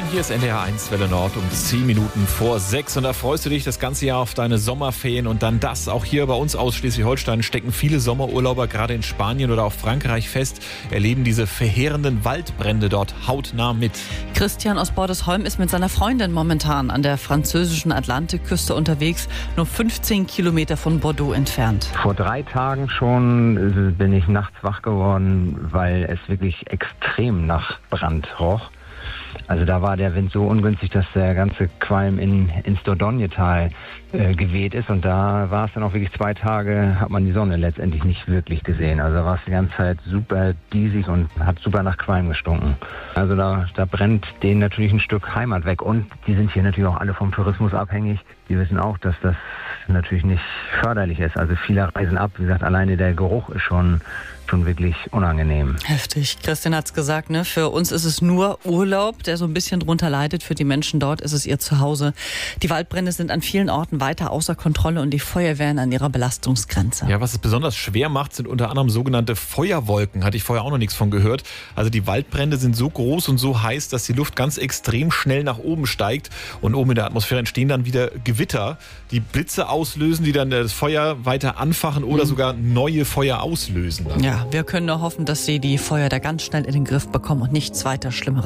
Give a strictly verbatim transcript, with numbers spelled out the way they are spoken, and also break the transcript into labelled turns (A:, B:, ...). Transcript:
A: Hier ist N D R eins Welle Nord um zehn Minuten vor sechs und da freust du dich das ganze Jahr auf deine Sommerferien und dann das. Auch hier bei uns aus Schleswig-Holstein stecken viele Sommerurlauber gerade in Spanien oder auch Frankreich fest, erleben diese verheerenden Waldbrände dort hautnah mit.
B: Christian aus Bordesholm ist mit seiner Freundin momentan an der französischen Atlantikküste unterwegs, nur fünfzehn Kilometer von Bordeaux entfernt.
C: Vor drei Tagen schon bin ich nachts wach geworden, weil es wirklich extrem nach Brand roch. Also da war der Wind so ungünstig, dass der ganze Qualm in, ins Dordogne-Tal äh, geweht ist. Und da war es dann auch wirklich zwei Tage, hat man die Sonne letztendlich nicht wirklich gesehen. Also da war es die ganze Zeit super diesig und hat super nach Qualm gestunken. Also da, da brennt denen natürlich ein Stück Heimat weg. Und die sind hier natürlich auch alle vom Tourismus abhängig. Die wissen auch, dass das natürlich nicht förderlich ist. Also viele reisen ab. Wie gesagt, alleine der Geruch ist schon... schon wirklich unangenehm.
B: Heftig. Christian hat's gesagt, ne? Für uns ist es nur Urlaub, der so ein bisschen drunter leidet. Für die Menschen dort ist es ihr Zuhause. Die Waldbrände sind an vielen Orten weiter außer Kontrolle und die Feuerwehren an ihrer Belastungsgrenze.
A: Ja, was es besonders schwer macht, sind unter anderem sogenannte Feuerwolken. Hatte ich vorher auch noch nichts von gehört. Also die Waldbrände sind so groß und so heiß, dass die Luft ganz extrem schnell nach oben steigt und oben in der Atmosphäre entstehen dann wieder Gewitter, die Blitze auslösen, die dann das Feuer weiter anfachen oder mhm. sogar neue Feuer auslösen. Dann.
B: Ja, wir können nur hoffen, dass sie die Feuer da ganz schnell in den Griff bekommen und nichts weiter Schlimmeres